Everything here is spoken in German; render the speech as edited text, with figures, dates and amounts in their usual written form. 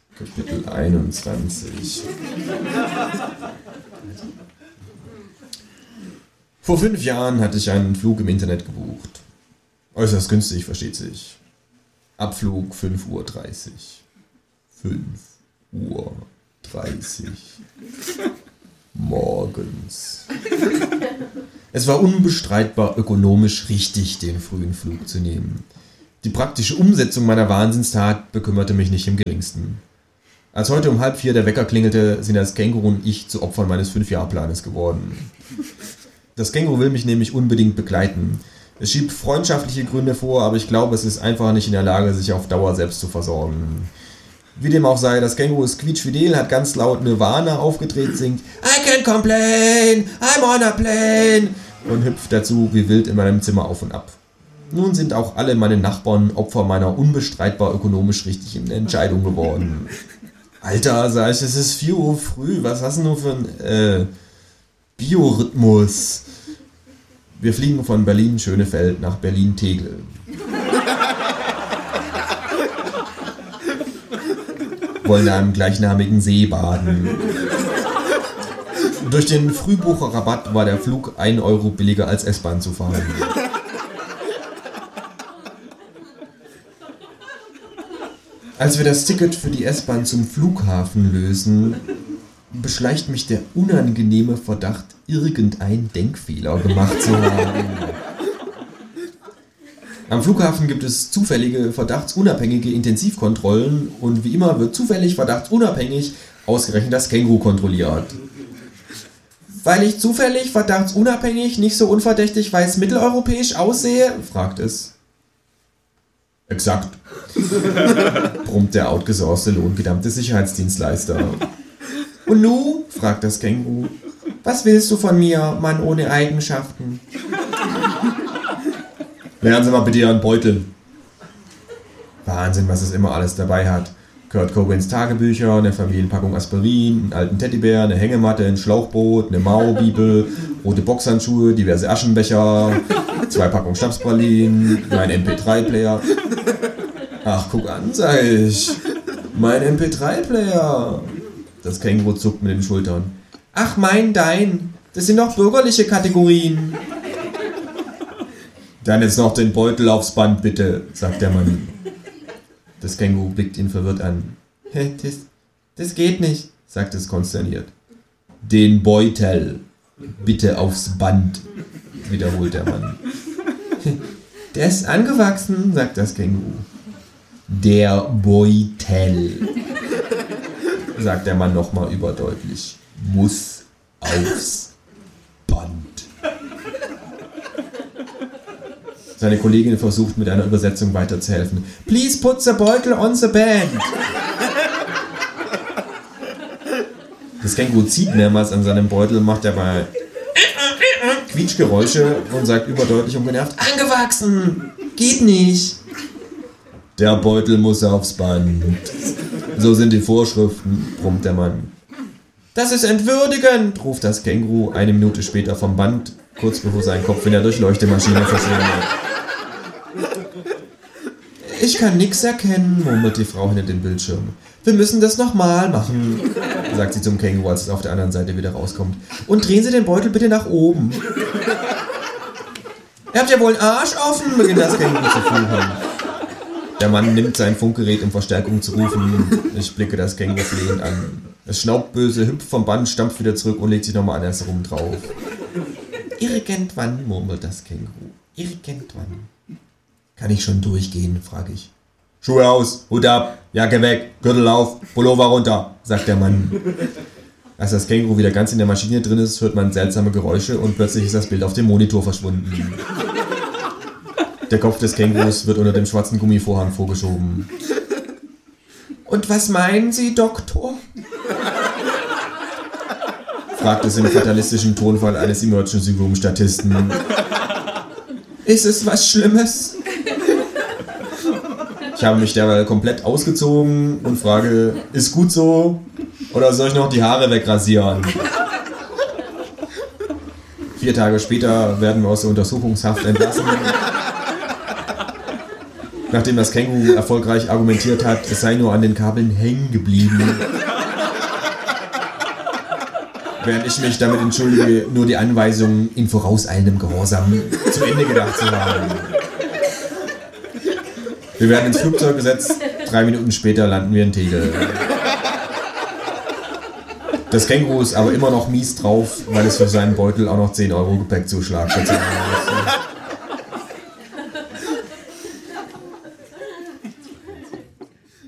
Kapitel 21. Vor 5 Jahren hatte ich einen Flug im Internet gebucht. Äußerst günstig, versteht sich. Abflug 5:30 Uhr. 5:30 Uhr. Morgens. Es war unbestreitbar ökonomisch richtig, den frühen Flug zu nehmen. Die praktische Umsetzung meiner Wahnsinnstat bekümmerte mich nicht im geringsten. Als heute um 3:30 der Wecker klingelte, sind das Känguru und ich zu Opfern meines 5-Jahr-Planes geworden. Das Känguru will mich nämlich unbedingt begleiten. Es schiebt freundschaftliche Gründe vor, aber ich glaube, es ist einfach nicht in der Lage, sich auf Dauer selbst zu versorgen. Wie dem auch sei, das Känguru ist quietschfidel, hat ganz laut Nirvana aufgedreht, singt I can't complain, I'm on a plane und hüpft dazu wie wild in meinem Zimmer auf und ab. Nun sind auch alle meine Nachbarn Opfer meiner unbestreitbar ökonomisch richtigen Entscheidung geworden. Alter, sag ich, es ist 4 Uhr früh, was hast du nur für ein Biorhythmus? Wir fliegen von Berlin-Schönefeld nach Berlin-Tegel. Wollen da im gleichnamigen See baden. Durch den Frühbucherrabatt war der Flug 1 Euro billiger als S-Bahn zu fahren. Als wir das Ticket für die S-Bahn zum Flughafen lösen, beschleicht mich der unangenehme Verdacht, irgendeinen Denkfehler gemacht zu haben. Am Flughafen gibt es zufällige, verdachtsunabhängige Intensivkontrollen und wie immer wird zufällig, verdachtsunabhängig ausgerechnet das Känguru kontrolliert. Weil ich zufällig, verdachtsunabhängig, nicht so unverdächtig weiß mitteleuropäisch aussehe, fragt es. Exakt, brummt der outgesourcete lohngedammte Sicherheitsdienstleister. Und nu, fragt das Känguru, was willst du von mir, Mann ohne Eigenschaften? Lernen Sie mal bitte Ihren Beutel. Wahnsinn, was es immer alles dabei hat. Kurt Cobains Tagebücher, eine Familienpackung Aspirin, einen alten Teddybär, eine Hängematte, ein Schlauchboot, eine Mao-Bibel, rote Boxhandschuhe, diverse Aschenbecher, 2 Packungen Schnapspralinen, mein MP3-Player. Ach, guck an, sag ich. Mein MP3-Player. Das Känguru zuckt mit den Schultern. Ach, dein. Das sind doch bürgerliche Kategorien. Dann jetzt noch den Beutel aufs Band, bitte, sagt der Mann. Das Känguru blickt ihn verwirrt an. Das geht nicht, sagt es konsterniert. Den Beutel bitte aufs Band, wiederholt der Mann. Der ist angewachsen, sagt das Känguru. Der Beutel, sagt der Mann nochmal überdeutlich, muss aufs Band. Seine Kollegin versucht mit einer Übersetzung weiterzuhelfen. Please put the beutel on the band. Das Känguru zieht mehrmals an seinem Beutel, macht dabei Quietschgeräusche und sagt überdeutlich und genervt, angewachsen, geht nicht. Der Beutel muss aufs Band. So sind die Vorschriften, brummt der Mann. Das ist entwürdigend, ruft das Känguru 1 Minute später vom Band, kurz bevor sein Kopf in der Durchleuchtemaschine verschwindet. Ich kann nix erkennen, murmelt die Frau hinter dem Bildschirm. Wir müssen das nochmal machen, sagt sie zum Känguru, als es auf der anderen Seite wieder rauskommt. Und drehen Sie den Beutel bitte nach oben. Ihr habt ja wohl einen Arsch offen, beginnt das Känguru zu fluchen. Der Mann nimmt sein Funkgerät, um Verstärkung zu rufen. Ich blicke das Känguru flehend an. Es schnaubt böse, hüpft vom Band, stampft wieder zurück und legt sich nochmal andersrum drauf. Irgendwann, murmelt das Känguru. Irgendwann. Kann ich schon durchgehen, frage ich. Schuhe aus, Hut ab, Jacke weg, Gürtel auf, Pullover runter, sagt der Mann. Als das Känguru wieder ganz in der Maschine drin ist, hört man seltsame Geräusche und plötzlich ist das Bild auf dem Monitor verschwunden. Der Kopf des Kängurus wird unter dem schwarzen Gummivorhang vorgeschoben. Und was meinen Sie, Doktor? Fragt es im fatalistischen Tonfall eines Emergency Room Statisten. Ist es was Schlimmes? Ich habe mich derweil komplett ausgezogen und frage, ist gut so? Oder soll ich noch die Haare wegrasieren? 4 Tage später werden wir aus der Untersuchungshaft entlassen. nachdem das Känguru erfolgreich argumentiert hat, es sei nur an den Kabeln hängen geblieben. Während ich mich damit entschuldige, nur die Anweisung in vorauseilendem Gehorsam zu Ende gedacht zu haben. Wir werden ins Flugzeug gesetzt, 3 Minuten später landen wir in Tegel. Das Känguru ist aber immer noch mies drauf, weil es für seinen Beutel auch noch 10 € Gepäckzuschlag bezahlen muss.